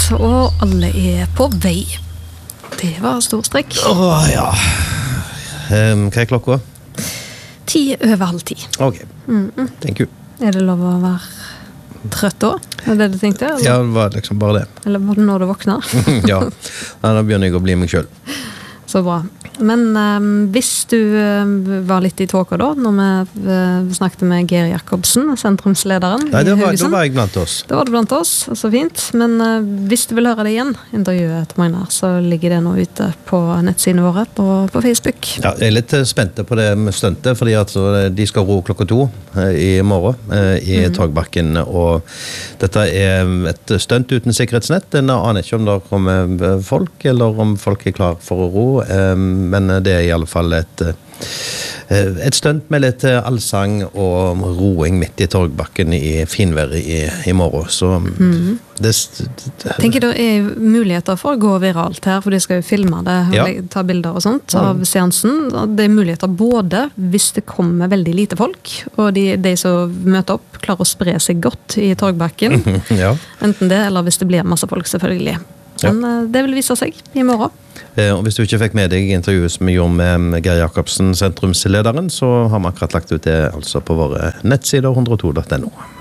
og alle på vei. Det var stor strekk. Ja. Hva klokka? 10:10. Ok, thank you. Er det lov å være trøtt da? Er det du tenkte? Eller? Ja, det var liksom bare det. Eller var det når du våkner? Ja, da begynner jeg å bli meg selv. Så bra. Men hvis du var litt i tåka da, når vi snakket med Geir Jakobsen, sentrumslederen Nei, i Haugesund. da var jeg blant oss. Da var du blant oss, så fint. Men hvis du vil høre det igjen, intervjuet til Magnar, så ligger det nå ute på nettsidene våre på Facebook. Ja, jeg er litt spent på det med stuntet, fordi at de skal ro klokka 2 i morgen i Torgbakken, og dette er et stunt uten sikkerhetsnett. Jeg aner ikke om det kommer folk, eller om folk er klar for å ro, men det er i alle fall et stunt med litt allsang og roing midt i Torgbakken i finværet i morgen. Så tenker det er muligheter for å gå viralt her, for de skal jo filme det og ta bilder og sånt av seansen. Det er muligheter både hvis det kommer veldig lite folk, og de som møter opp klarer å spre seg godt i Torgbakken. Enten det, eller hvis det blir masse folk, selvfølgelig. Men det vil vise seg i morgen. Og hvis du ikke fikk med deg intervjuet som vi gjorde med Geir Jakobsen, sentrumslederen, så har vi akkurat lagt ut det altså på våre nettsider 102.no.